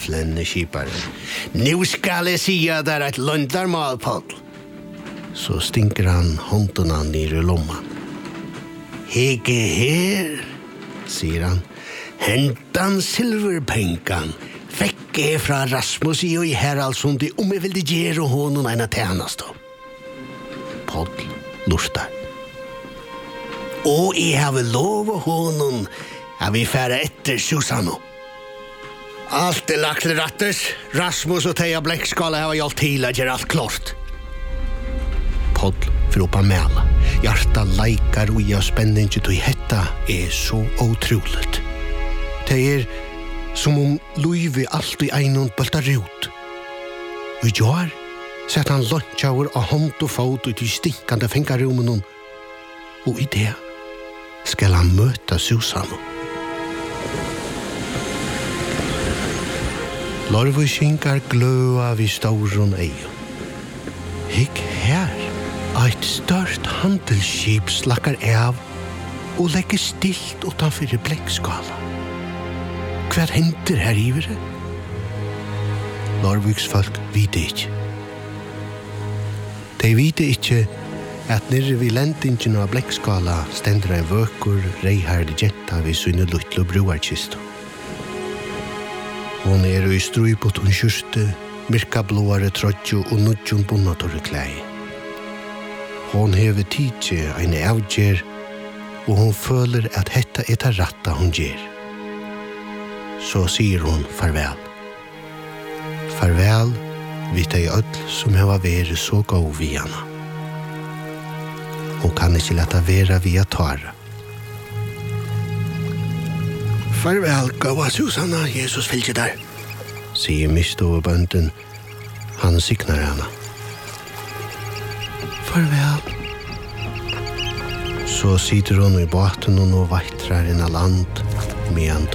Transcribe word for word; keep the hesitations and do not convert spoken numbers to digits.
flenne skipare. Nu skal jeg sia der et lundarmal, Paul. Så stinker han håndena ner i lomma. Hege her, sier han. Hentan silverpenkan. Fikk jeg fra Rasmus i og i Heraldsundi om jeg ville gjøre honom en tjeneste. Paul lustar. Og jeg har lov honom at vi fære etter Susanno. Alt er lagt til rattes. Rasmus og Teia Blekkskala har hjalt til å gjøre alt klart. Paul for oppa mæla. Hjarta leikar og jeg spenningen til hetta er så utroligt. Det er som om Louis alt i einon bultar ut. Og jar sett han lunchauer av hånd og fot ut i stinkande fingarrummen og i det skal han møta Susanno. Lorvushingar gløa vid stauron eion. Hikk her, eit størst handelsskip slakkar av og legger stilt utanfor Blekkskala. Hva henter her ivere? Lorviksfolk vite ikke. De vite ikke at nere vid lendingen av Blekkskala stender en vøkur reiharde jenta vid sunne luttlo broarkisto. Hon er i strøypot hun kjørste, myrkablåare trotjo og nudjon bonnatorre klei. Hon hever tidje ein avgjer, og hon føler at hetta er ta ratta hon gjer. Så sier hon farvel. Farvel vid dei öll som heva vere så god vi hana. Hon kan ikkje leta vera via Tara. Farvel, gåva Susanna, Jesus fylgje der, sier mistoverbønden. Han signar henne. Farvel. Så sitter hon i båten og veitrar inn av land, medan